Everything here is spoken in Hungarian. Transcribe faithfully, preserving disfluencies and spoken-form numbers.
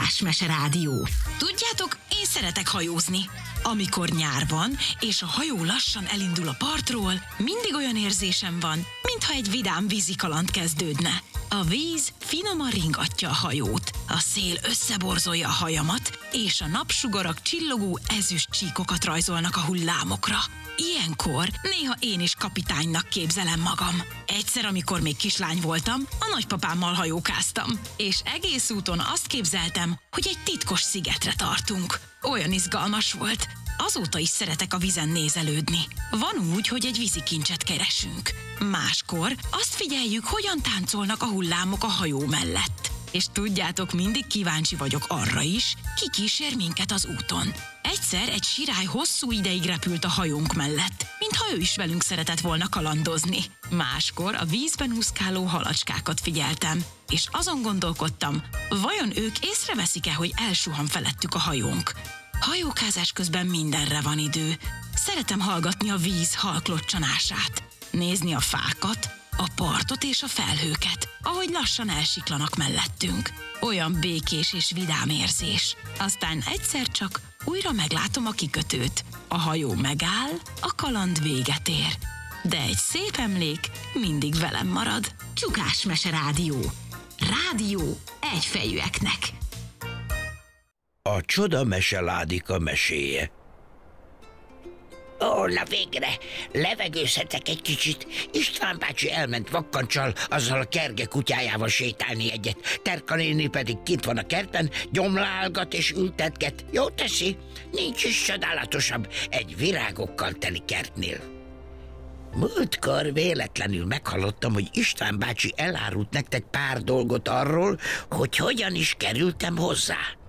Csukás-mese rádió. Tudjátok, én szeretek hajózni. Amikor nyár van, és a hajó lassan elindul a partról, mindig olyan érzésem van, mintha egy vidám vízikaland kezdődne. A víz finoman ringatja a hajót, a szél összeborzolja a hajamat, és a napsugarak csillogó ezüst csíkokat rajzolnak a hullámokra. Ilyenkor néha én is kapitánynak képzelem magam. Egyszer, amikor még kislány voltam, a nagypapámmal hajókáztam, és egész úton azt képzeltem, hogy egy titkos szigetre tartunk. Olyan izgalmas volt. Azóta is szeretek a vízen nézelődni. Van úgy, hogy egy vízikincset keresünk. Máskor azt figyeljük, hogyan táncolnak a hullámok a hajó mellett. És tudjátok, mindig kíváncsi vagyok arra is, ki kísér minket az úton. Egyszer egy sirály hosszú ideig repült a hajónk mellett, mintha ő is velünk szeretett volna kalandozni. Máskor a vízben úszkáló halacskákat figyeltem, és azon gondolkodtam, vajon ők észreveszik-e, hogy elsuhan felettük a hajónk. Hajókázás közben mindenre van idő. Szeretem hallgatni a víz halklocsanását, nézni a fákat, a partot és a felhőket, ahogy lassan elsiklanak mellettünk. Olyan békés és vidám érzés. Aztán egyszer csak újra meglátom a kikötőt. A hajó megáll, a kaland véget ér. De egy szép emlék mindig velem marad. Csukás-mese rádió. Rádió egyfejűeknek. A csoda meseládika meséje. Ó, na végre, levegőzhetek egy kicsit. István bácsi elment vakkancsal azzal a kerge kutyájával sétálni egyet. Terka néni pedig kint van a kertben, gyomlálgat és ültetget. Jó teszi, nincs is csodálatosabb egy virágokkal teli kertnél. Múltkor véletlenül meghallottam, hogy István bácsi elárult nektek pár dolgot arról, hogy hogyan is kerültem hozzá.